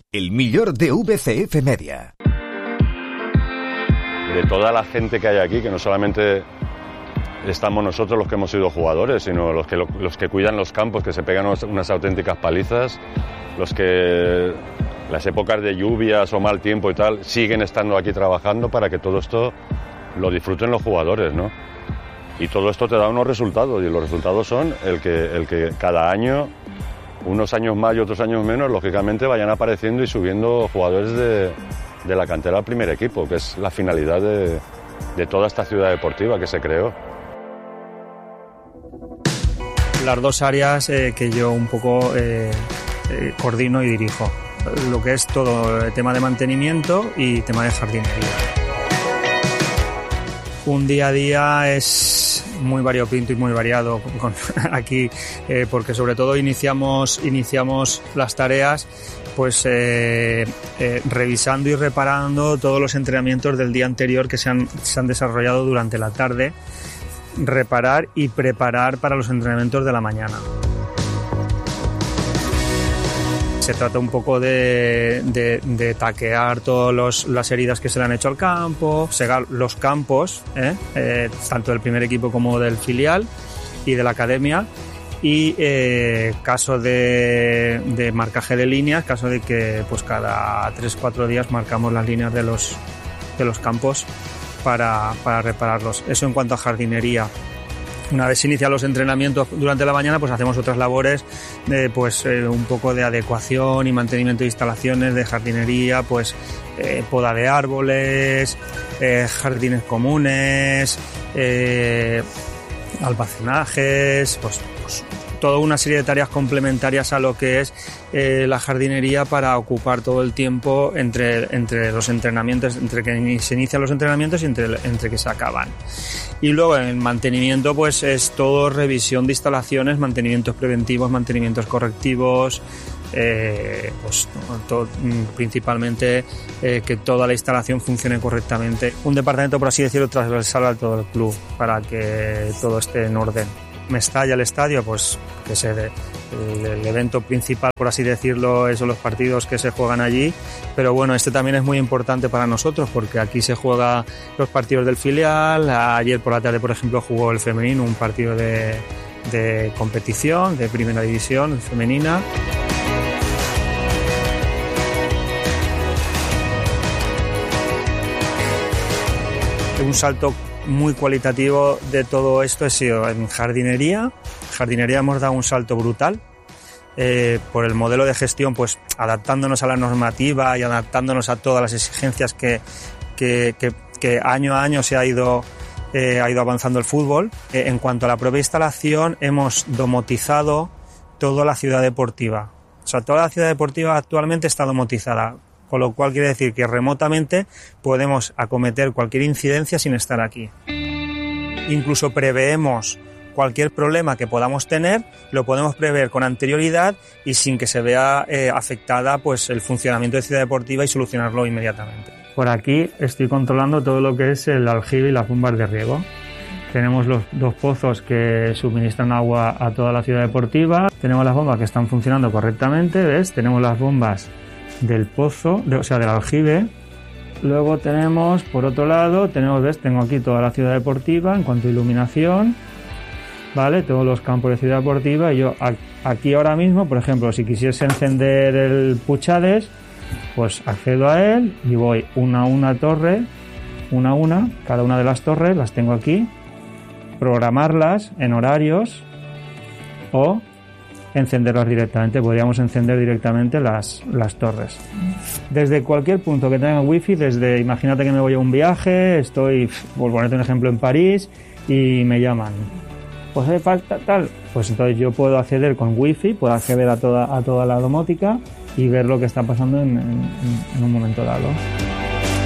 el millor de VCF Media. De toda la gente que hay aquí, que no solamente estamos nosotros los que hemos sido jugadores, sino los que cuidan los campos, que se pegan unas auténticas palizas, los que las épocas de lluvias o mal tiempo y tal siguen estando aquí trabajando para que todo esto lo disfruten los jugadores, ¿no? Y todo esto te da unos resultados, y los resultados son el que cada año, unos años más y otros años menos, lógicamente vayan apareciendo y subiendo jugadores de la cantera al primer equipo, que es la finalidad de toda esta ciudad deportiva que se creó. Las dos áreas que yo un poco coordino y dirijo, lo que es todo el tema de mantenimiento y tema de jardinería. Un día a día es muy variopinto y muy variado aquí, porque sobre todo iniciamos las tareas pues revisando y reparando todos los entrenamientos del día anterior que se han desarrollado durante la tarde, reparar y preparar para los entrenamientos de la mañana. Se trata un poco de taquear todas las heridas que se le han hecho al campo, segar los campos, tanto del primer equipo como del filial y de la academia, y caso de marcaje de líneas, caso de que pues cada 3-4 días marcamos las líneas de los campos para repararlos. Eso en cuanto a jardinería. Una vez inician los entrenamientos durante la mañana, pues hacemos otras labores de un poco de adecuación y mantenimiento de instalaciones, de jardinería, pues poda de árboles, jardines comunes, almacenajes, pues toda una serie de tareas complementarias a lo que es la jardinería para ocupar todo el tiempo entre los entrenamientos, entre que se inician los entrenamientos y entre que se acaban. Y luego en el mantenimiento pues es todo revisión de instalaciones, mantenimientos preventivos, mantenimientos correctivos, principalmente que toda la instalación funcione correctamente. Un departamento, por así decirlo, transversal a todo el club para que todo esté en orden. Mestalla, el estadio, pues que es el evento principal, por así decirlo, son los partidos que se juegan allí, pero bueno, este también es muy importante para nosotros porque aquí se juegan los partidos del filial. Ayer por la tarde, por ejemplo, jugó el femenino, un partido de competición, de primera división femenina. Un salto muy cualitativo de todo esto ha sido en jardinería. Jardinería hemos dado un salto brutal por el modelo de gestión, pues adaptándonos a la normativa y adaptándonos a todas las exigencias que año a año se ha ido avanzando el fútbol. En cuanto a la propia instalación, hemos domotizado toda la ciudad deportiva. O sea, toda la ciudad deportiva actualmente está domotizada, con lo cual quiere decir que remotamente podemos acometer cualquier incidencia sin estar aquí. Incluso preveemos cualquier problema que podamos tener, lo podemos prever con anterioridad y sin que se vea afectada pues el funcionamiento de Ciudad Deportiva y solucionarlo inmediatamente. Por aquí estoy controlando todo lo que es el aljibe y las bombas de riego. Tenemos los dos pozos que suministran agua a toda la Ciudad Deportiva. Tenemos las bombas que están funcionando correctamente, ¿ves? Tenemos las bombas del pozo, del aljibe. Luego tenemos, por otro lado, tengo aquí toda la Ciudad Deportiva en cuanto a iluminación, ¿vale? Todos los campos de Ciudad Deportiva. Y yo aquí ahora mismo, por ejemplo, si quisiese encender el Puchades, pues accedo a él y voy una a una torre, cada una de las torres las tengo aquí, programarlas en horarios o encenderlas directamente. Podríamos encender directamente las torres desde cualquier punto que tenga wifi. Imagínate que me voy a un viaje, estoy, por ponerte un ejemplo, en París y me llaman, pues hace falta tal, pues entonces yo puedo acceder con wifi, puedo acceder a toda la domótica y ver lo que está pasando en un momento dado.